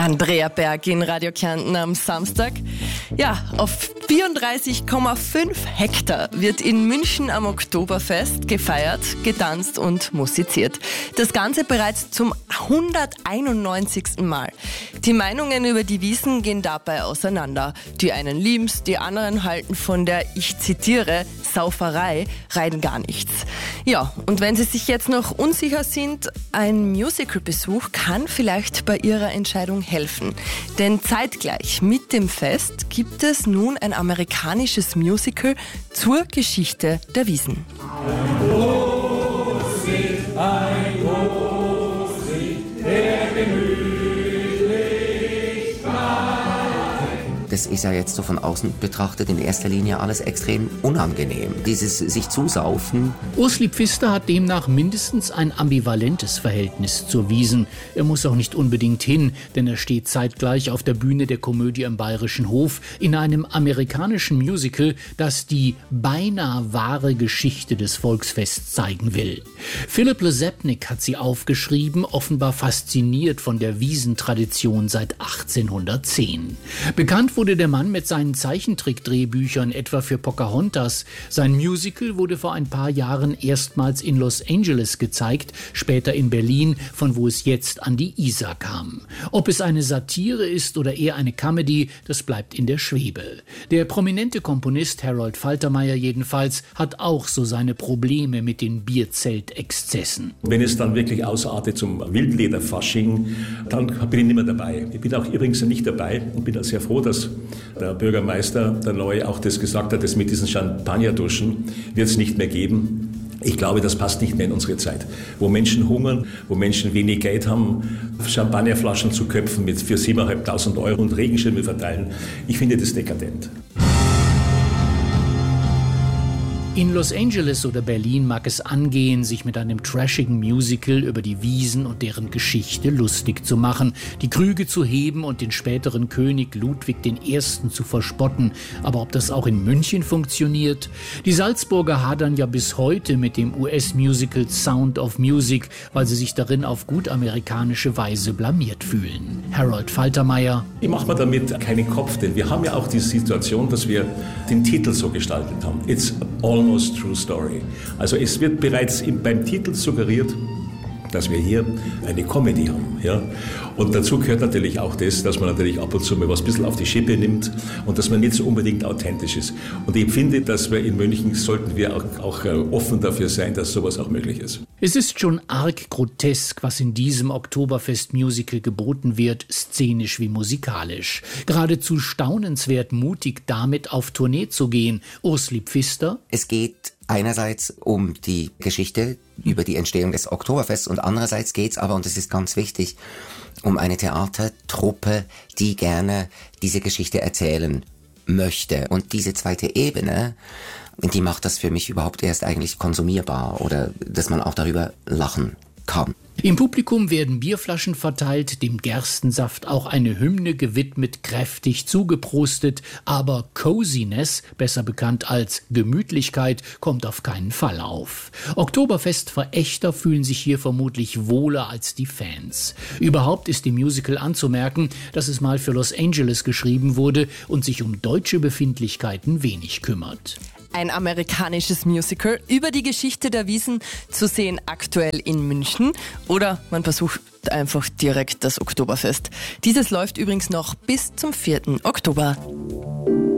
Andrea Berg in Radio Kärnten am Samstag. Ja, auf 34,5 Hektar wird in München am Oktoberfest gefeiert, getanzt und musiziert. Das Ganze bereits zum 191. Mal. Die Meinungen über die Wiesn gehen dabei auseinander. Die einen lieben's, die anderen halten von der, ich zitiere, Sauferei rein gar nichts. Ja, und wenn Sie sich jetzt noch unsicher sind, ein Musicalbesuch kann vielleicht bei Ihrer Entscheidung helfen. Denn zeitgleich mit dem Fest gibt es nun ein amerikanisches Musical zur Geschichte der Wiesn. Ein Großsee, der gemütlich bleibt. Das ist ja jetzt so von außen betrachtet in erster Linie alles extrem unangenehm. Dieses sich zusaufen. Ursli Pfister hat demnach mindestens ein ambivalentes Verhältnis zur Wiesn. Er muss auch nicht unbedingt hin, denn er steht zeitgleich auf der Bühne der Komödie im Bayerischen Hof in einem amerikanischen Musical, das die beinahe wahre Geschichte des Volksfests zeigen will. Philipp Lesepnik hat sie aufgeschrieben, offenbar fasziniert von der Wiesn-Tradition seit 1810. Bekannt wurde der Mann mit seinen Zeichentrickdrehbüchern, etwa für Pocahontas. Sein Musical wurde vor ein paar Jahren erstmals in Los Angeles gezeigt, später in Berlin, von wo es jetzt an die Isar kam. Ob es eine Satire ist oder eher eine Comedy, das bleibt in der Schwebe. Der prominente Komponist Harold Faltermeyer jedenfalls hat auch so seine Probleme mit den Bierzeltexzessen. Wenn es dann wirklich ausartet zum Wildlederfasching, dann bin ich nicht mehr dabei. Ich bin auch übrigens nicht dabei und bin auch sehr froh, dass der Bürgermeister, der Neue, auch das gesagt hat, dass mit diesen Champagnerduschen wird es nicht mehr geben. Ich glaube, das passt nicht mehr in unsere Zeit, wo Menschen hungern, wo Menschen wenig Geld haben, Champagnerflaschen zu köpfen für 7.500 € und Regenschirme verteilen. Ich finde das dekadent. In Los Angeles oder Berlin mag es angehen, sich mit einem trashigen Musical über die Wiesn und deren Geschichte lustig zu machen, die Krüge zu heben und den späteren König Ludwig I. zu verspotten. Aber ob das auch in München funktioniert? Die Salzburger hadern ja bis heute mit dem US-Musical Sound of Music, weil sie sich darin auf gut amerikanische Weise blamiert fühlen. Harold Faltermeyer: Ich mache mir damit keinen Kopf, denn wir haben ja auch die Situation, dass wir den Titel so gestaltet haben. It's almost true story. Also es wird bereits beim Titel suggeriert, dass wir hier eine Comedy haben. Ja? Und dazu gehört natürlich auch das, dass man natürlich ab und zu mal was ein bisschen auf die Schippe nimmt und dass man nicht so unbedingt authentisch ist. Und ich finde, dass wir in München sollten wir auch offen dafür sein, dass sowas auch möglich ist. Es ist schon arg grotesk, was in diesem Oktoberfest-Musical geboten wird, szenisch wie musikalisch. Geradezu staunenswert mutig damit auf Tournee zu gehen. Ursli Pfister: Es geht einerseits um die Geschichte über die Entstehung des Oktoberfests und andererseits geht's aber, und das ist ganz wichtig, um eine Theatertruppe, die gerne diese Geschichte erzählen möchte. Und diese zweite Ebene, die macht das für mich überhaupt erst eigentlich konsumierbar oder dass man auch darüber lachen kann. Im Publikum werden Bierflaschen verteilt, dem Gerstensaft auch eine Hymne gewidmet, kräftig zugeprostet, aber Coziness, besser bekannt als Gemütlichkeit, kommt auf keinen Fall auf. Oktoberfest-Verächter fühlen sich hier vermutlich wohler als die Fans. Überhaupt ist im Musical anzumerken, dass es mal für Los Angeles geschrieben wurde und sich um deutsche Befindlichkeiten wenig kümmert. Ein amerikanisches Musical über die Geschichte der Wiesn zu sehen aktuell in München, oder man besucht einfach direkt das Oktoberfest. Dieses läuft übrigens noch bis zum 4. Oktober.